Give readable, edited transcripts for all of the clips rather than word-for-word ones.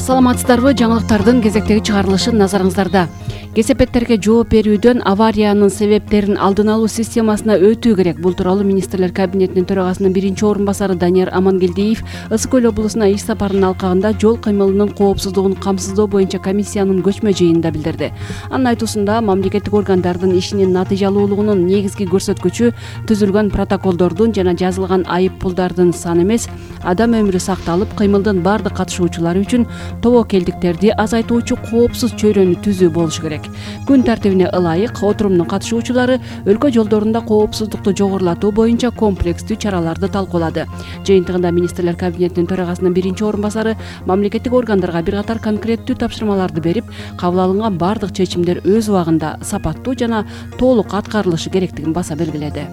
Саламатсыздарбы, жаңылыктардын кезектеги чыгарылышы назарыңыздарда. Кесепеттерге жооп берүүдөн авариянын себептерин алдын алуу системасына өтүү керек. Бул тууралуу министрлер кабинетинин төрагасынын биринчи орун басары Данияр Амангелдиев Ысык көл облусуна иш сапарынын алкагында жол кыймылынын коопсуздугун камсыздоо боюнча комиссиянын көчмө жыйынында билдирди. Анын айтуусунда мамлекеттик органдардын ишинин натыйжалуулугунун негизги көрсөткүчү түзүлгөн протоколдордун жана жазылган айып пулдардын саны эмес, адам өмүрү сакталып, кыймылдын бардык катышуучулары үчүн тобокелдиктерди азайтуучу коопсуз чөйрөнү түзүү болушу керек. Күн тартибине ылайык отурумдун катышуучулары өлкө жолдорунда коопсуздукту жогорулатуу боюнча комплекстүү чараларды талкуулады. Жыйынтыгында министрлер кабинетинин төрагасынын биринчи орун басары мамлекеттик органдарга бир катар конкреттүү тапшырмаларды берип, кабыл алынган бардык чечимдер өз убагында сапаттуу жана толук аткарылышы керектигин баса белгиледи.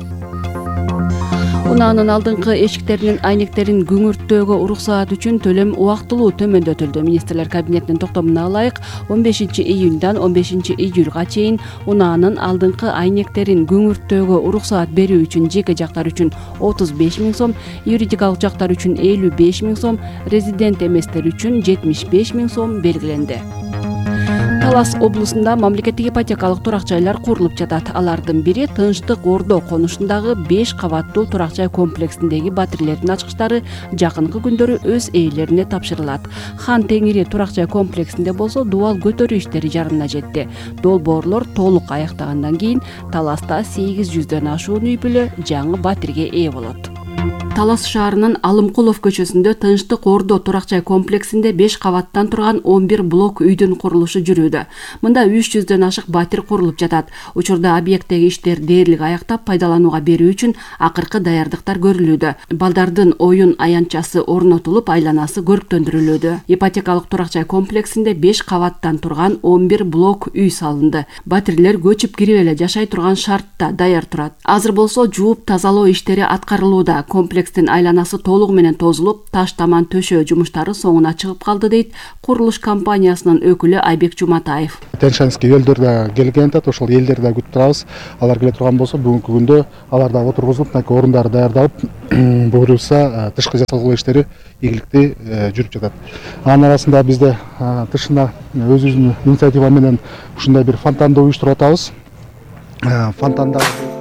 Унаанын алдыңкы эшиктеринин айнектерин күңүрттөөгө уруксаат үчүн төлөм убактылуу төмөндөтүлдү. Министрлер кабинетинин токтомуна ылайык 15-июндан 15-июлга чейин унаанын алдыңкы айнектерин күңүрттөөгө уруксаат берүү үчүн жеке жактар үчүн 35 000 сом, юридикалык жактар үчүн 55 000 сом, резидент эместер үчүн 75 000 сом белгиленди. Талас облусунда мамлекеттик ипотекалык турак жайлар курулуп жатат. Алардын бири Тынчтык Ордо конушундагы 5 кабаттуу турак жай комплексиндеги батирлердин ачкычтары жакынкы күндөрү өз ээлерине тапшырылат. Хан Теңири турак жай комплексинде болсо дубал көтөрүү иштери жарымына жетти. Долбоорлор толук аяктагандан кийин Таласта 800дөн ашуун үй бүлө жаңы батирге ээ болот. Талас шаарынын Алымкулов көчөсүндө Тынчтык Ордо турак жай комплексинде 5 кабаттан турган 11 блок үйдүн курулушу жүрүүдө. Мында 300дөн ашык батир курулуп жатат. Учурда объекттеги иштер дээрлик аяктап пайдаланууга берүү үчүн акыркы даярдыктар көрүлүүдө. Балдардын оюн аянтчасы орнотулуп, айланасы көрктөндүрүлүүдө. Ипотекалык турак жай комплексинде 5 кабаттан турган 11 блок үй салынды. Батирлер көчүп кирип эле жашай турган шартта даяр турат. Азыр болсо жууп тазалоо иштери аткарылууда. Комплекстин айланасы толугу менен тозулуп, таш таман төшөө жумуштары соңуна чыгып калды, дейт курулуш компаниясынын өкүлү Айбек Жуматаев. Тяньшанский элдер да келген атат, ошол элдерди да күтүп турабыз. Алар келе турган болсо, бүгүнкү күндө алар да отургузулуп, мынакей орундары даярдалып, буюрса тышкы жасалгы иштери ийгиликтүү жүрүп жатат. Анын арасында бизде тышында өзүбүздүн инициатива менен ушундай бир фонтанды уюштуруп атабыз. Фонтанда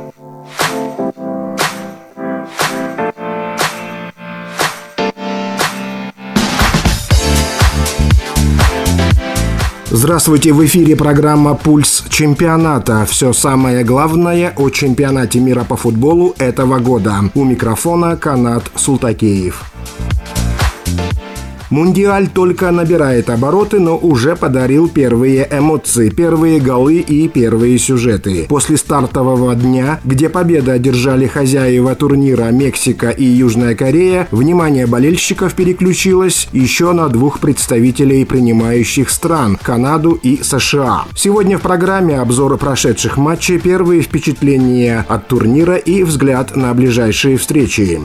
Здравствуйте, в эфире программа «Пульс чемпионата». Все самое главное о чемпионате мира по футболу этого года. У микрофона Канат Султакеев. Мундиаль только набирает обороты, но уже подарил первые эмоции, первые голы и первые сюжеты. После стартового дня, где победы одержали хозяева турнира Мексика и Южная Корея, внимание болельщиков переключилось еще на двух представителей принимающих стран – Канаду и США. Сегодня в программе обзор прошедших матчей, первые впечатления от турнира и взгляд на ближайшие встречи.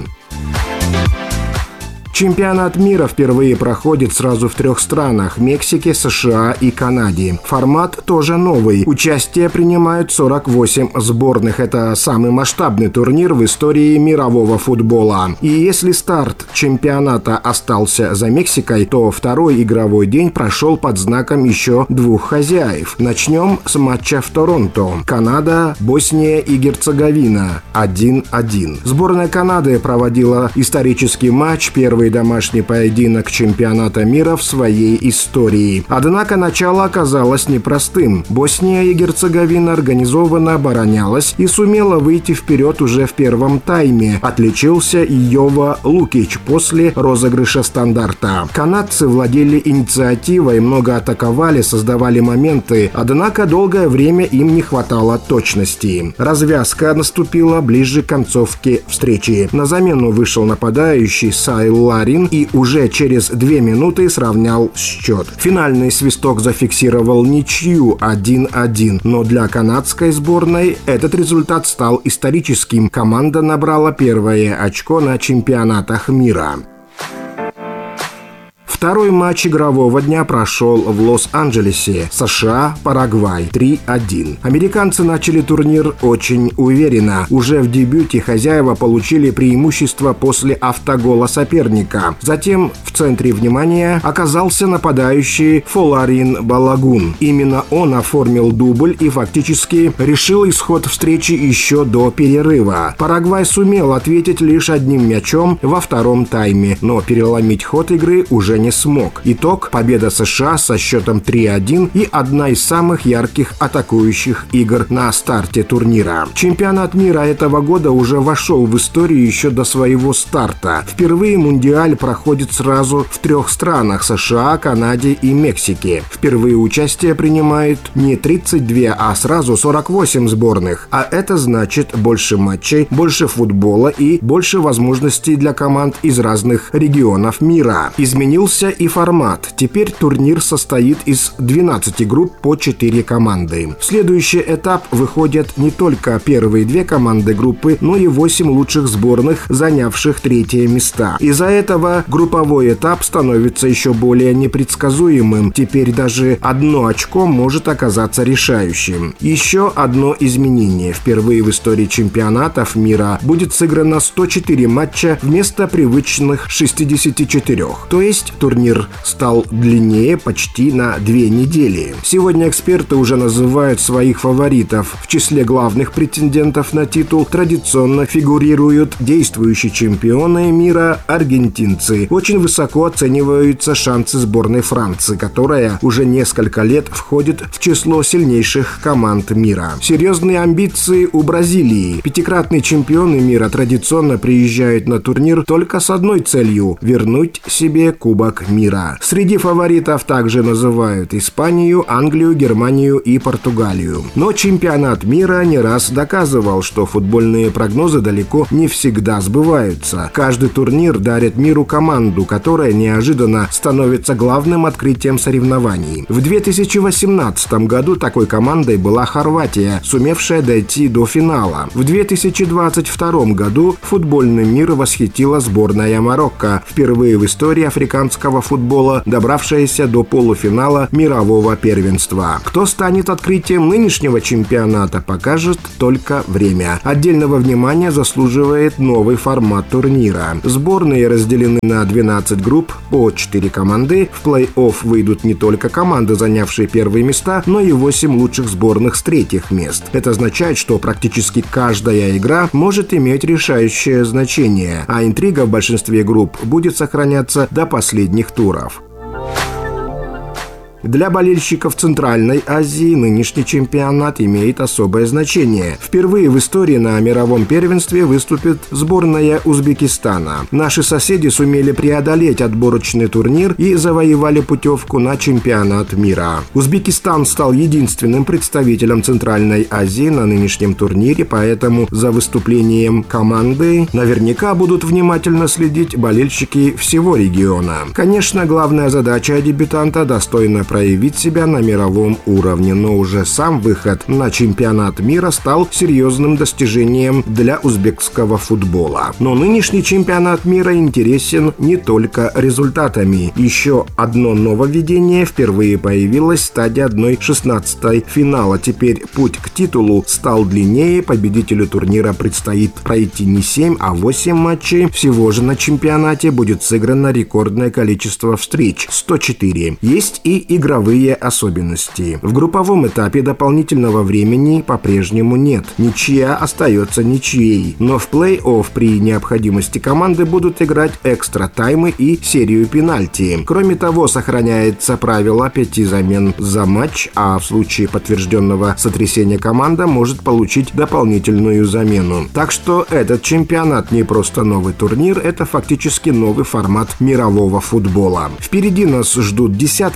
Чемпионат мира впервые проходит сразу в 3 странах – Мексике, США и Канаде. Формат тоже новый. Участие принимают 48 сборных. Это самый масштабный турнир в истории мирового футбола. И если старт чемпионата остался за Мексикой, то второй игровой день прошел под знаком еще двух хозяев. Начнем с матча в Торонто. Канада, Босния и Герцеговина 1-1. Сборная Канады проводила исторический матч, первый домашний поединок чемпионата мира в своей истории. Однако начало оказалось непростым. Босния и Герцеговина организованно оборонялась и сумела выйти вперед уже в первом тайме. Отличился Йова Лукич после розыгрыша стандарта. Канадцы владели инициативой, много атаковали, создавали моменты, однако долгое время им не хватало точности. Развязка наступила ближе к концовке встречи. На замену вышел нападающий Сайл Ларин и уже через 2 минуты сравнял счет. Финальный свисток зафиксировал ничью 1-1, но для канадской сборной этот результат стал историческим. Команда набрала первое очко на чемпионатах мира. Второй матч игрового дня прошел в Лос-Анджелесе. США, Парагвай 3-1. Американцы начали турнир очень уверенно. Уже в дебюте хозяева получили преимущество после автогола соперника. Затем в центре внимания оказался нападающий Фоларин Балагун. Именно он оформил дубль и фактически решил исход встречи еще до перерыва. Парагвай сумел ответить лишь одним мячом во втором тайме, но переломить ход игры уже не смог. Итог – победа США со счетом 3-1 и одна из самых ярких атакующих игр на старте турнира. Чемпионат мира этого года уже вошел в историю еще до своего старта. Впервые Мундиаль проходит сразу в 3 странах – США, Канаде и Мексике. Впервые участие принимают не 32, а сразу 48 сборных. А это значит больше матчей, больше футбола и больше возможностей для команд из разных регионов мира. Изменился и формат. Теперь турнир состоит из 12 групп по 4 команды. В следующий этап выходят не только первые 2 команды группы, но и 8 лучших сборных, занявших 3-е места. Из-за этого групповой этап становится еще более непредсказуемым. Теперь даже одно очко может оказаться решающим. Еще одно изменение. Впервые в истории чемпионатов мира будет сыграно 104 матча вместо привычных 64. То есть турнир стал длиннее почти на 2 недели. Сегодня эксперты уже называют своих фаворитов. В числе главных претендентов на титул традиционно фигурируют действующие чемпионы мира аргентинцы. Очень высоко оцениваются шансы сборной Франции, которая уже несколько лет входит в число сильнейших команд мира. Серьезные амбиции у Бразилии. 5-кратные чемпионы мира традиционно приезжают на турнир только с одной целью – вернуть себе Кубок мира. Среди фаворитов также называют Испанию, Англию, Германию и Португалию. Но чемпионат мира не раз доказывал, что футбольные прогнозы далеко не всегда сбываются. Каждый турнир дарит миру команду, которая неожиданно становится главным открытием соревнований. В 2018 году такой командой была Хорватия, сумевшая дойти до финала. В 2022 году футбольный мир восхитила сборная Марокко, впервые в истории африканского футбола, добравшаяся до полуфинала мирового первенства. Кто станет открытием нынешнего чемпионата, покажет только время. Отдельного внимания заслуживает новый формат турнира. Сборные разделены на 12 групп по 4 команды. В плей-офф выйдут не только команды, занявшие первые места, но и 8 лучших сборных с 3-х мест. Это означает, что практически каждая игра может иметь решающее значение, а интрига в большинстве групп будет сохраняться до последних туров. Для болельщиков Центральной Азии нынешний чемпионат имеет особое значение. Впервые в истории на мировом первенстве выступит сборная Узбекистана. Наши соседи сумели преодолеть отборочный турнир и завоевали путевку на чемпионат мира. Узбекистан стал единственным представителем Центральной Азии на нынешнем турнире, поэтому за выступлением команды наверняка будут внимательно следить болельщики всего региона. Конечно, главная задача дебютанта – достойно проявить себя на мировом уровне, но уже сам выход на чемпионат мира стал серьезным достижением для узбекского футбола. Но нынешний чемпионат мира интересен не только результатами. Еще одно нововведение: впервые появилась стадия 1/16 финала. Теперь путь к титулу стал длиннее, победителю турнира предстоит пройти не 7, а 8 матчей. Всего же на чемпионате будет сыграно рекордное количество встреч – 104. Есть и игровые особенности. В групповом этапе дополнительного времени по-прежнему нет. Ничья остается ничьей. Но в плей-офф при необходимости команды будут играть экстра-таймы и серию пенальти. Кроме того, сохраняется правило 5 замен за матч, а в случае подтвержденного сотрясения команда может получить дополнительную замену. Так что этот чемпионат не просто новый турнир, это фактически новый формат мирового футбола. Впереди нас ждут десятки матчей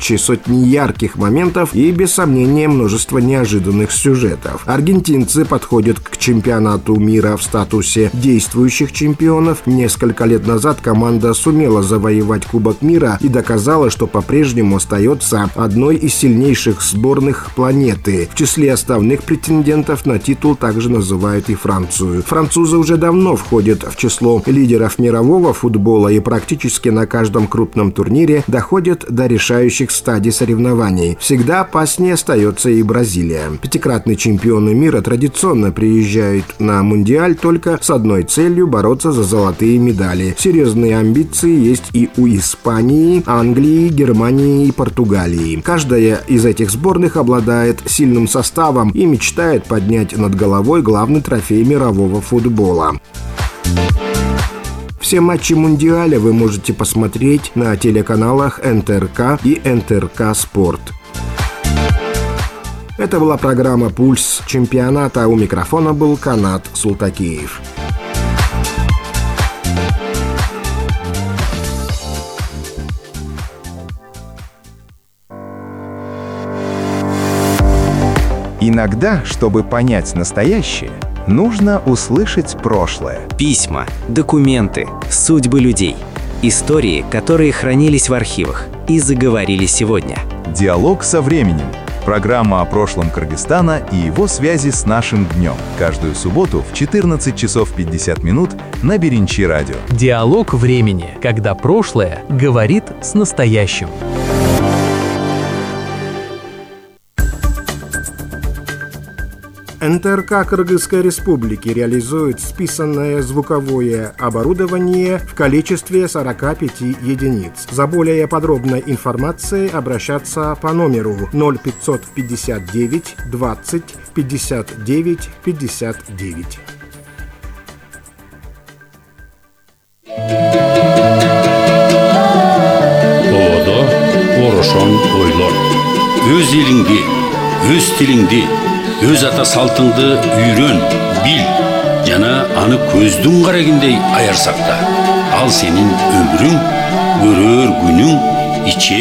матче сотни ярких моментов и, без сомнения, множество неожиданных сюжетов. Аргентинцы подходят к чемпионату мира в статусе действующих чемпионов. Несколько лет назад команда сумела завоевать Кубок мира и доказала, что по-прежнему остается одной из сильнейших сборных планеты. В числе основных претендентов на титул также называют и Францию. Французы уже давно входят в число лидеров мирового футбола и практически на каждом крупном турнире доходят до решающих стадий соревнований. Всегда опаснее остается и Бразилия. Пятикратные чемпионы мира традиционно приезжают на Мундиаль только с одной целью – бороться за золотые медали. Серьезные амбиции есть и у Испании, Англии, Германии и Португалии. Каждая из этих сборных обладает сильным составом и мечтает поднять над головой главный трофей мирового футбола. Все матчи Мундиаля вы можете посмотреть на телеканалах НТРК и НТРК Спорт. Это была программа «Пульс чемпионата». У микрофона был Канат Султакиев. Иногда, чтобы понять настоящее, нужно услышать прошлое. Письма, документы, судьбы людей. Истории, которые хранились в архивах и заговорили сегодня. Диалог со временем. Программа о прошлом Кыргызстана и его связи с нашим днем. Каждую субботу в 14 часов 50 минут на Беренчи радио. Диалог времени, когда прошлое говорит с настоящим. НТРК Кыргызской Республики реализует списанное звуковое оборудование в количестве 45 единиц. За более подробной информацией обращаться по номеру 0559 20 59 59. Оодо орошон ойлор. Өз элиңди, өз тилиңди, өз ата салтыңды үйрөн, бил, жана аны көздүн карагендей аярсакта. Ал сенин өмүрүң, көрөр күнүң, иче